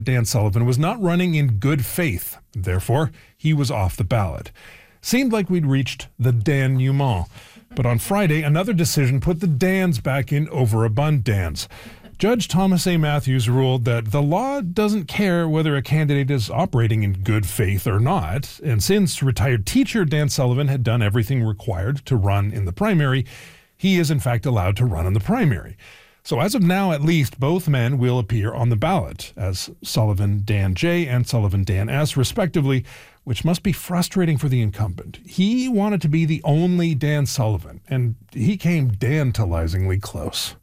Dan Sullivan was not running in good faith. Therefore, he was off the ballot. Seemed like we'd reached the denouement. But on Friday, another decision put the Dans back in overabundance. Judge Thomas A. Matthews ruled that the law doesn't care whether a candidate is operating in good faith or not, and since retired teacher Dan Sullivan had done everything required to run in the primary, he is in fact allowed to run in the primary. So as of now, at least, both men will appear on the ballot as Sullivan Dan J. and Sullivan Dan S., respectively, which must be frustrating for the incumbent. He wanted to be the only Dan Sullivan, and he came tantalizingly close.